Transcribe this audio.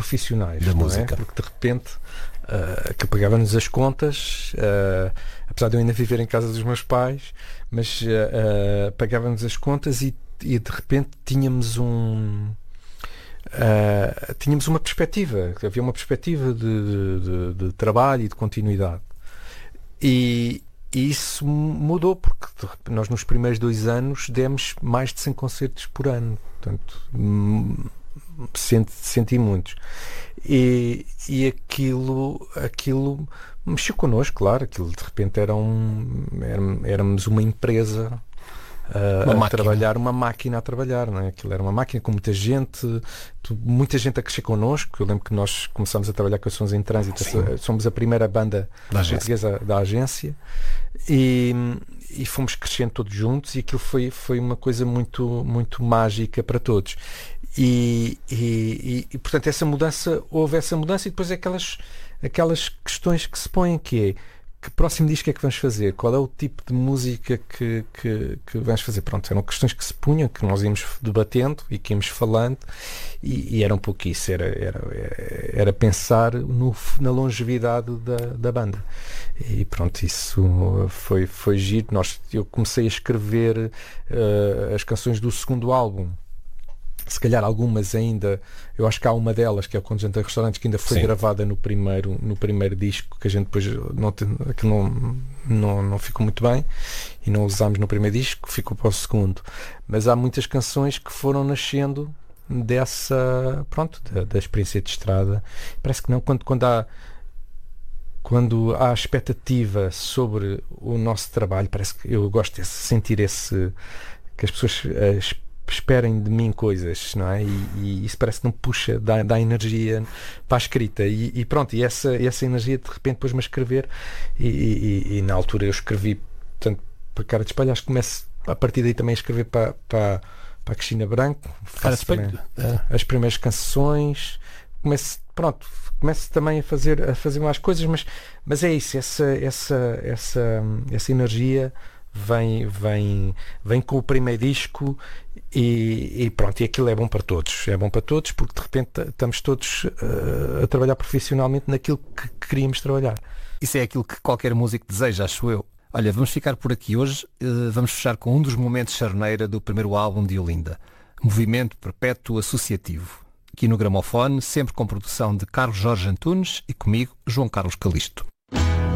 profissionais da não música. é? Porque de repente que pagava-nos as contas, apesar de eu ainda viver em casa dos meus pais, mas pagava-nos as contas e de repente tínhamos uma perspectiva, havia uma perspectiva de trabalho e de continuidade. E isso mudou, porque nós nos primeiros 2 anos demos mais de 100 concertos por ano. Portanto, senti muitos. E aquilo mexeu connosco, claro. Aquilo de repente éramos uma empresa a trabalhar, uma máquina a trabalhar, não é? Aquilo era uma máquina com muita gente a crescer connosco. Eu lembro que nós começámos a trabalhar com as Sons em Trânsito. Somos a primeira banda portuguesa da agência e fomos crescendo todos juntos, e aquilo foi uma coisa muito, muito mágica para todos. E portanto houve essa mudança, e depois aquelas questões que se põem, que próximo disco é que vamos fazer? Qual é o tipo de música que vamos fazer? Pronto, eram questões que se punham, que nós íamos debatendo e que íamos falando, e era um pouco isso, era pensar na longevidade da banda. E pronto, isso foi giro. Eu comecei a escrever as canções do segundo álbum. Se calhar algumas ainda, eu acho que há uma delas, que é o Quando Jantei Restaurantes, que ainda foi gravada no primeiro disco, que a gente depois não ficou muito bem e não usámos no primeiro disco, ficou para o segundo. Mas há muitas canções que foram nascendo dessa, pronto, da experiência de estrada. Parece que não, quando há expectativa sobre o nosso trabalho, parece que eu gosto de sentir que as pessoas esperem de mim coisas, não é? E isso parece que não puxa, dá energia para a escrita, e pronto, e essa energia de repente pôs-me a escrever, e na altura eu escrevi, portanto, para Cara de Espelho, acho que começo a partir daí também a escrever para a Cristina Branco, faço também as primeiras canções, começo também a fazer mais coisas, mas é isso, essa energia vem com o primeiro disco, e pronto, e aquilo é bom para todos, porque de repente estamos todos a trabalhar profissionalmente naquilo que queríamos trabalhar. Isso é aquilo que qualquer músico deseja, acho eu. Olha, vamos ficar por aqui hoje. Vamos fechar com um dos momentos charneira do primeiro álbum de Olinda, Movimento Perpétuo Associativo, aqui no Gramofone, sempre com produção de Carlos Jorge Antunes e comigo, João Carlos Calisto.